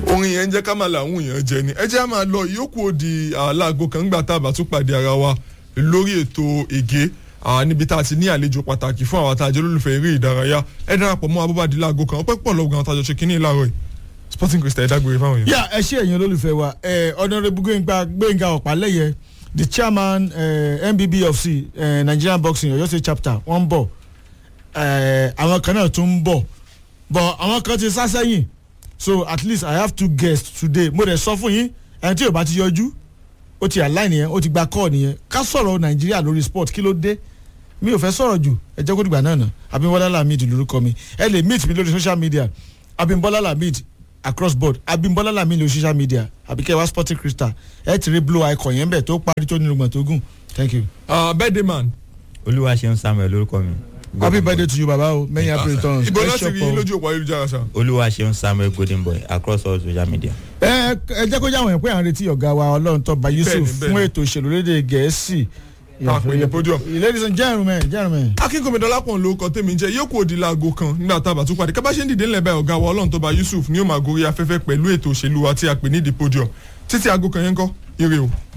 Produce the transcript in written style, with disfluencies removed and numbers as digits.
orin yẹn ń jẹ́ ká máa làwọn èèyàn jẹ ni ẹ jẹ́ á máa lọ ìyókù òdì aláàgọ́ kan nígbà tá a bá tún pàdé ara wa lórí ètò Ègé níbi tá a ti ní àlejò pàtàkì fún àwọn àtàjẹ́ olólùfẹ́ eré ìdárayá ẹ darapọ̀ mọ́ abúbádé láago kan ọpẹ́ pọ̀ lọ́gàn àtàjọ ṣe kínní láàárọ̀ yìí Sporting Crystal ẹ dágbére fáwọn èèyàn. yà ẹ ṣe ẹ̀yin olólùfẹ́ wa Honourable Gbénga Ọ̀pálẹ́yẹ the chairman NBBFC Nigerian Boxing Ọ̀yọ́ State chapter wọ́n ń bọ̀ àwọn kan náà tún ń bọ̀ àwọn kan ti sá sẹ́yìn so at least I have 2 guests today mo dẹ̀ sọ fún yín ẹni tí ò bá ti yọjú ó ti align yẹn ó ti gba call nìyẹn ká sọ̀rọ̀ Nàìjíríà lórí sport kí ló dé mi ò fẹ́ sọ̀rọ̀ jù ẹ jẹ́ kó dìgbà náà Abímbọ́lá Lamid lórúkọ mi ẹ lè meet mi lórí social media Abímbọ́lá Lamid across board Abímbọ́lá Lamid lórí social media àbíkẹ́ wa Sporting Crystal ẹ ti rí blue icon yẹn bẹ̀ tó parí tó ní irùngbọ̀n tó gùn thank you. birthday man. Olúwaṣeun Samuel lórúkọ mi. happy birthday to you baba o many happy returns. ibo láti rí lójú òpó ayélujára sa. Olúwaṣeun Samuel Golden Boy across all social media. ẹ jẹ́ kó jáwọn yẹn pé à ń retí ọ̀gá wa Ọlọ́runtọ́ba Yusuf fún ètò òṣèlú lédè Gẹ̀ẹ́sì. Ladies and gentlemen. Akínkùnmídọ́lápọ̀ ló kọ tèmi jẹ́ yóò kó di láago kan nígbà tá a bá tún pàdé kábàṣe ń dìde ńlẹ̀ báyìí ọ̀gá wa Ọlọ́runtọ́ba Yusuf ni ó máa gorí afẹ́fẹ́ pẹ̀lú ètò òṣèlú wa tí a pè ní the podium títí aago kan yẹn ń kọ́ ire o.